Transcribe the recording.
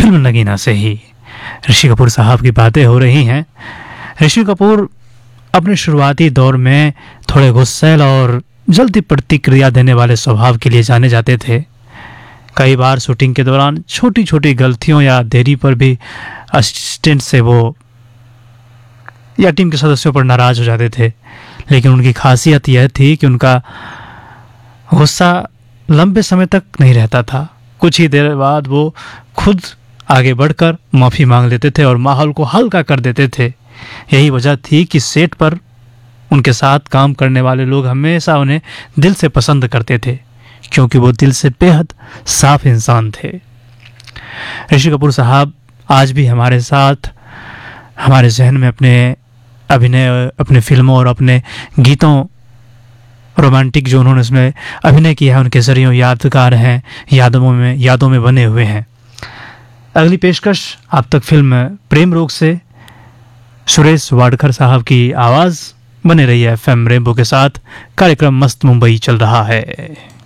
Film Nagina से ही ऋषि कपूर साहब की बातें हो रही हैं। ऋषि कपूर अपने शुरुआती दौर में थोड़े गुस्सैल और जल्दी प्रतिक्रिया देने वाले स्वभाव के लिए जाने जाते थे। कई बार शूटिंग के दौरान छोटी छोटी गलतियों या देरी पर भी असिस्टेंट से वो या टीम के सदस्यों पर नाराज हो जाते थे, लेकिन उनकी खासियत यह थी कि उनका गुस्सा लंबे समय तक नहीं रहता था। कुछ ही देर बाद वो खुद आगे बढ़कर माफ़ी मांग लेते थे और माहौल को हल्का कर देते थे। यही वजह थी कि सेट पर उनके साथ काम करने वाले लोग हमेशा उन्हें दिल से पसंद करते थे, क्योंकि वो दिल से बेहद साफ इंसान थे। ऋषि कपूर साहब आज भी हमारे साथ, हमारे जहन में अपने अभिनय, अपने फिल्मों और अपने गीतों, रोमांटिक जो उन्होंने उसमें अभिनय किया है, उनके जरिए यादगार हैं, यादों में बने हुए हैं। अगली पेशकश आप तक फिल्म प्रेम रोग से सुरेश वाडकर साहब की आवाज़। बने रही है FM रेनबो के साथ। कार्यक्रम मस्त मुंबई चल रहा है।